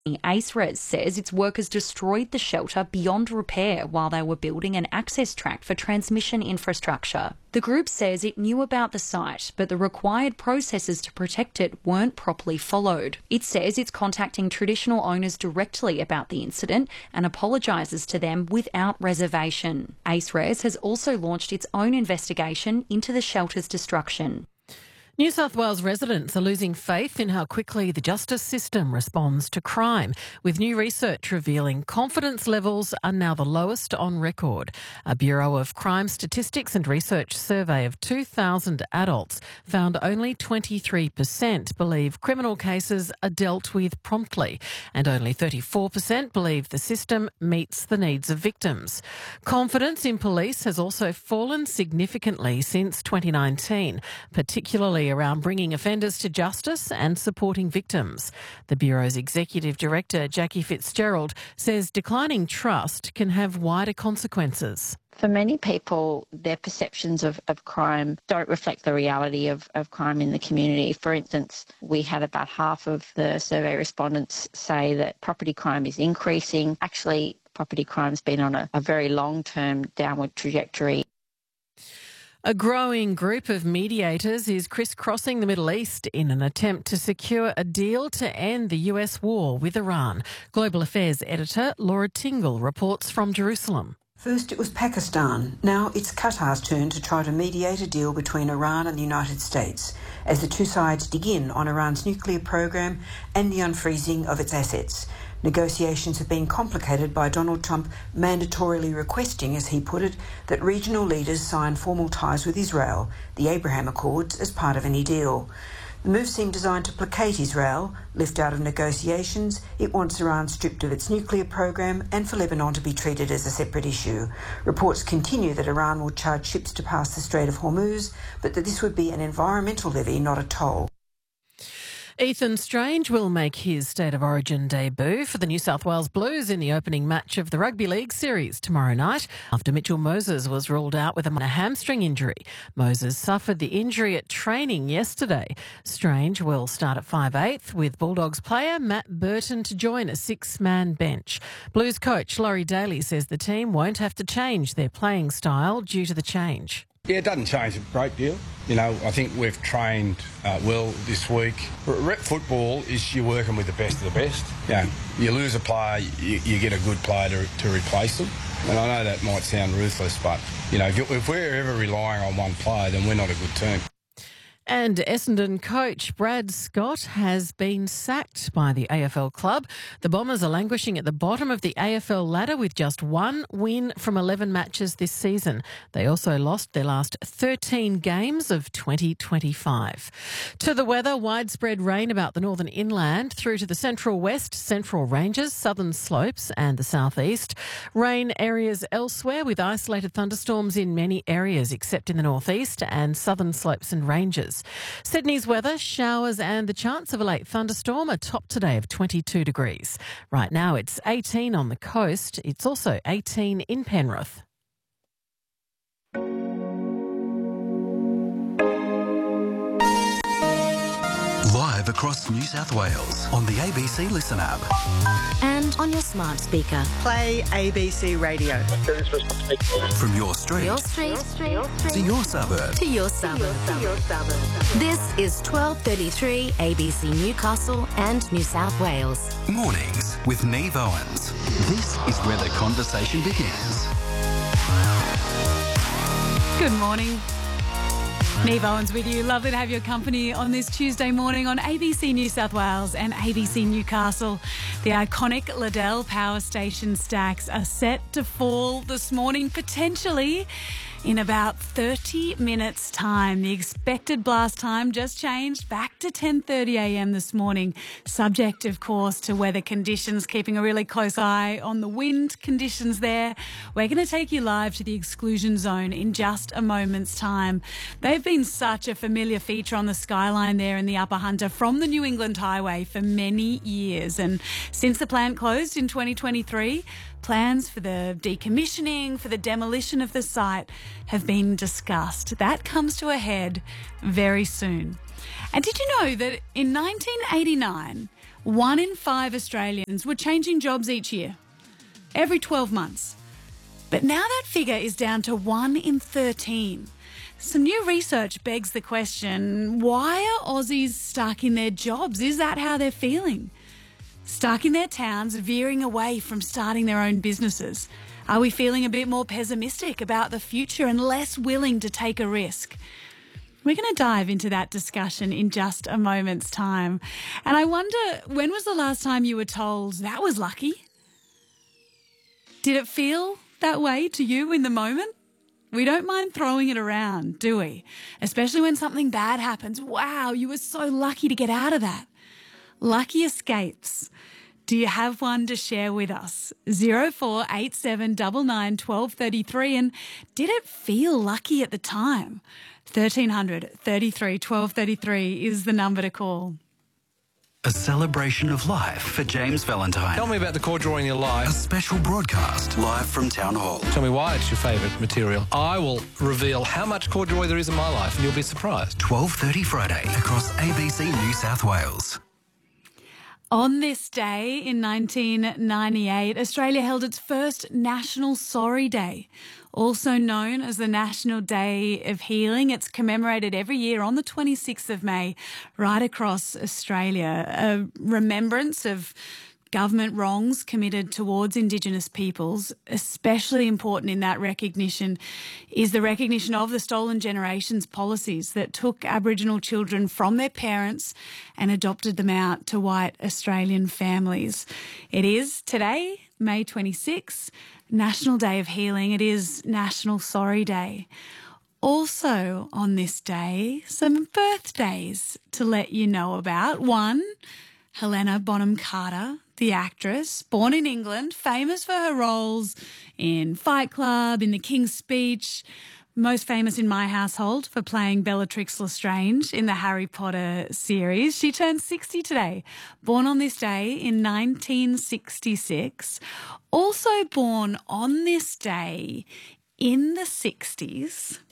AceRes says its workers destroyed the shelter beyond repair while they were building an access track for transmission infrastructure. The group says it knew about the site, but the required processes to protect it weren't properly followed. It says it's contacting traditional owners directly about the incident and apologises to them without reservation. AceRes has also launched its own investigation into the shelter's destruction. New South Wales residents are losing faith in how quickly the justice system responds to crime, with new research revealing confidence levels are now the lowest on record. A Bureau of Crime Statistics and Research survey of 2,000 adults found only 23% believe criminal cases are dealt with promptly, and only 34% believe the system meets the needs of victims. Confidence in police has also fallen significantly since 2019, particularly around bringing offenders to justice and supporting victims. The Bureau's Executive Director, Jackie Fitzgerald, says declining trust can have wider consequences. For many people, their perceptions of crime don't reflect the reality of crime in the community. For instance, we had about half of the survey respondents say that property crime is increasing. Actually, property crime's been on a very long-term downward trajectory. A growing group of mediators is crisscrossing the Middle East in an attempt to secure a deal to end the US war with Iran. Global Affairs editor Laura Tingle reports from Jerusalem. First it was Pakistan, now it's Qatar's turn to try to mediate a deal between Iran and the United States as the two sides dig in on Iran's nuclear program and the unfreezing of its assets. Negotiations have been complicated by Donald Trump mandatorily requesting, as he put it, that regional leaders sign formal ties with Israel, the Abraham Accords, as part of any deal. The move seemed designed to placate Israel, lift out of negotiations. It wants Iran stripped of its nuclear program and for Lebanon to be treated as a separate issue. Reports continue that Iran will charge ships to pass the Strait of Hormuz, but that this would be an environmental levy, not a toll. Ethan Strange will make his State of Origin debut for the New South Wales Blues in the opening match of the Rugby League series tomorrow night after Mitchell Moses was ruled out with a minor hamstring injury. Moses suffered the injury at training yesterday. Strange will start at 5/8 with Bulldogs player Matt Burton to join a six-man bench. Blues coach Laurie Daly says the team won't have to change their playing style due to the change. Yeah, it doesn't change a great deal. You know, I think we've trained well this week. Rep football is you're working with the best of the best. Yeah, you lose a player, you get a good player to replace them. And I know that might sound ruthless, but, you know, if we're ever relying on one player, then we're not a good team. And Essendon coach Brad Scott has been sacked by the AFL club. The Bombers are languishing at the bottom of the AFL ladder with just one win from 11 matches this season. They also lost their last 13 games of 2025. To the weather, widespread rain about the northern inland through to the central west, central ranges, southern slopes and the southeast. Rain areas elsewhere with isolated thunderstorms in many areas except in the northeast and southern slopes and ranges. Sydney's weather, showers and the chance of a late thunderstorm, a top today of 22 degrees. Right now it's 18 on the coast. It's also 18 in Penrith. Live across New South Wales on the ABC Listen app. And on your smart speaker. Play ABC Radio. From your street, to your suburb. To your suburb. This is 12:33 ABC Newcastle and New South Wales. Mornings with Neve Owens. This is where the conversation begins. Good morning. Neve Owens with you. Lovely to have your company on this Tuesday morning on ABC New South Wales and ABC Newcastle. The iconic Liddell Power Station stacks are set to fall this morning, potentially in about 30 minutes' time. The expected blast time just changed back to 10:30 a.m. this morning, subject, of course, to weather conditions, keeping a really close eye on the wind conditions there. We're going to take you live to the exclusion zone in just a moment's time. They've been such a familiar feature on the skyline there in the Upper Hunter from the New England Highway for many years. And since the plant closed in 2023, plans for the decommissioning, for the demolition of the site have been discussed. That comes to a head very soon. And did you know that in 1989, 1 in 5 Australians were changing jobs each year, every 12 months. But now that figure is down to 1 in 13. Some new research begs the question, why are Aussies stuck in their jobs? Is that how they're feeling? Stuck in their towns, veering away from starting their own businesses? Are we feeling a bit more pessimistic about the future and less willing to take a risk? We're going to dive into that discussion in just a moment's time. And I wonder, when was the last time you were told that was lucky? Did it feel that way to you in the moment? We don't mind throwing it around, do we? Especially when something bad happens. Wow, you were so lucky to get out of that. Lucky escapes. Do you have one to share with us? 0487 99 1233. And did it feel lucky at the time? 1300 33 1233 is the number to call. A celebration of life for James Valentine. Tell me about the cord drawer in your life. A special broadcast live from Town Hall. Tell me why it's your favourite material. I will reveal how much corduroy there is in my life and you'll be surprised. 12:30 Friday across ABC New South Wales. On this day in 1998, Australia held its first National Sorry Day, also known as the National Day of Healing. It's commemorated every year on the 26th of May right across Australia, a remembrance of government wrongs committed towards Indigenous peoples. Especially important in that recognition is the recognition of the Stolen Generations policies that took Aboriginal children from their parents and adopted them out to white Australian families. It is today, May 26, National Day of Healing. It is National Sorry Day. Also on this day, some birthdays to let you know about. One, Helena Bonham Carter, the actress, born in England, famous for her roles in Fight Club, in The King's Speech, most famous in my household for playing Bellatrix Lestrange in the Harry Potter series. She turned 60 today, born on this day in 1966. Also born on this day in the 60s,